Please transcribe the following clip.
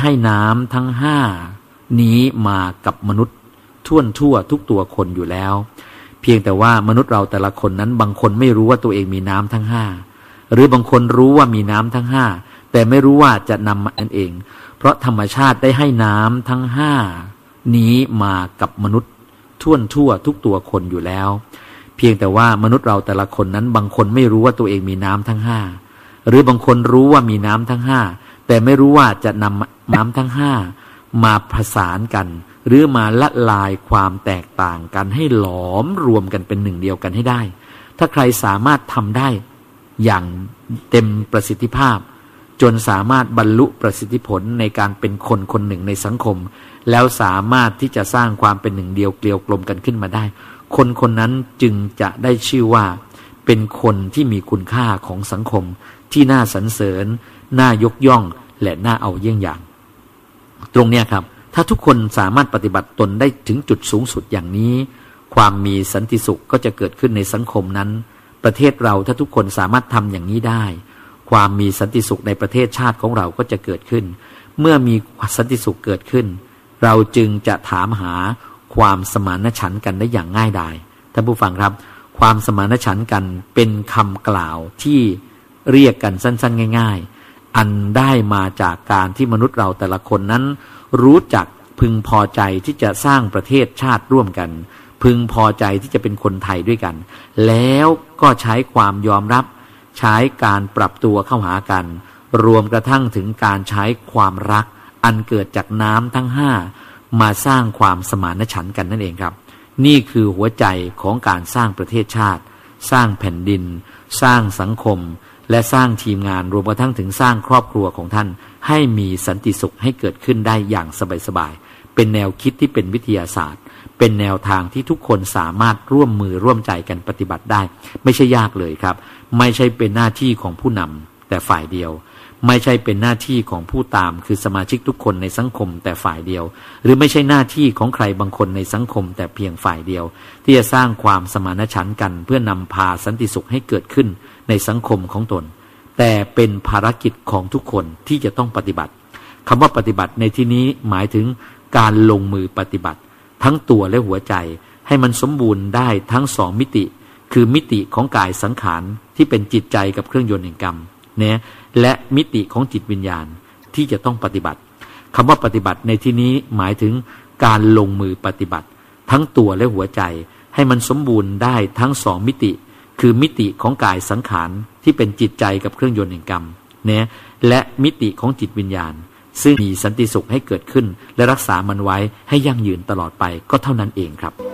ให้น้ำทั้งห้านี้มากับมนุษย์ทั่วทุกตัวคนอยู่แล้วเพียงแต่ว่ามนุษย์เราแต่ละคนนั้นบางคนไม่รู้ว่าตัวเองมีน้ำทั้งห้าหรือบางคนรู้ว่ามีน้ำทั้งห้าแต่ไม่รู้ว่าจะนำมานั่นเองเพราะธรรมชาติได้ให้น้ำทั้งห้านี้มากับมนุษย์ทั่วทุกตัวคนอยู่แล้วเพียงแต่ว่ามนุษย์เราแต่ละคนนั้นบางคนไม่รู้ว่าตัวเองมีน้ำทั้งห้าหรือบางคนรู้ว่ามีน้ำทั้งห้าแต่ไม่รู้ว่าจะนำน้ำทั้งห้ามาผสานกันหรือมาละลายความแตกต่างกันให้หลอมรวมกันเป็นหนึ่งเดียวกันให้ได้ถ้าใครสามารถทำได้อย่างเต็มประสิทธิภาพจนสามารถบรรลุประสิทธิผลในการเป็นคนคนหนึ่งในสังคมแล้วสามารถที่จะสร้างความเป็นหนึ่งเดียวเกลียวกลมกันขึ้นมาได้คนคนนั้นจึงจะได้ชื่อว่าเป็นคนที่มีคุณค่าของสังคมที่น่าสรรเสริญน่ายกย่องและน่าเอาเยี่ยงอย่างตรงเนี้ยครับถ้าทุกคนสามารถปฏิบัติตนได้ถึงจุดสูงสุดอย่างนี้ความมีสันติสุขก็จะเกิดขึ้นในสังคมนั้นประเทศเราถ้าทุกคนสามารถทำอย่างนี้ได้ความมีสันติสุขในประเทศชาติของเราก็จะเกิดขึ้นเมื่อมีสันติสุขเกิดขึ้นเราจึงจะถามหาความสมานฉันท์กันได้อย่างง่ายดายท่านผู้ฟังครับความสมานฉันท์กันเป็นคำกล่าวที่เรียกกันสั้นๆง่ายๆอันได้มาจากการที่มนุษย์เราแต่ละคนนั้นรู้จักพึงพอใจที่จะสร้างประเทศชาติร่วมกันพึงพอใจที่จะเป็นคนไทยด้วยกันแล้วก็ใช้ความยอมรับใช้การปรับตัวเข้าหากันรวมกระทั่งถึงการใช้ความรักอันเกิดจากน้ำทั้งห้ามาสร้างความสมานฉันท์กันนั่นเองครับนี่คือหัวใจของการสร้างประเทศชาติสร้างแผ่นดินสร้างสังคมและสร้างทีมงานรวมกระทั่งถึงสร้างครอบครัวของท่านให้มีสันติสุขให้เกิดขึ้นได้อย่างสบายๆเป็นแนวคิดที่เป็นวิทยาศาสตร์เป็นแนวทางที่ทุกคนสามารถร่วมมือร่วมใจกันปฏิบัติได้ไม่ใช่ยากเลยครับไม่ใช่เป็นหน้าที่ของผู้นำแต่ฝ่ายเดียวไม่ใช่เป็นหน้าที่ของผู้ตามคือสมาชิกทุกคนในสังคมแต่ฝ่ายเดียวหรือไม่ใช่หน้าที่ของใครบางคนในสังคมแต่เพียงฝ่ายเดียวที่จะสร้างความสมานฉันท์กันเพื่อนำพาสันติสุขให้เกิดขึ้นในสังคมของตนแต่เป็นภารกิจของทุกคนที่จะต้องปฏิบัติคำว่าปฏิบัติในที่นี้หมายถึงการลงมือปฏิบัติทั้งตัวและหัวใจให้มันสมบูรณ์ได้ทั้งสองมิติคือมิติของกายสังขารที่เป็นจิตใจกับเครื่องยนต์แห่งกรรมเนี่ยและมิติของจิตวิญญาณที่จะต้องปฏิบัติคำว่าปฏิบัติในที่นี้หมายถึงการลงมือปฏิบัติทั้งตัวและหัวใจให้มันสมบูรณ์ได้ทั้งสองมิติคือมิติของกายสังขารที่เป็นจิตใจกับเครื่องยนต์แห่งกรรมเนี่ยและมิติของจิตวิญญาณซึ่งมีสันติสุขให้เกิดขึ้นและรักษามันไว้ให้ยั่งยืนตลอดไปก็เท่านั้นเองครับ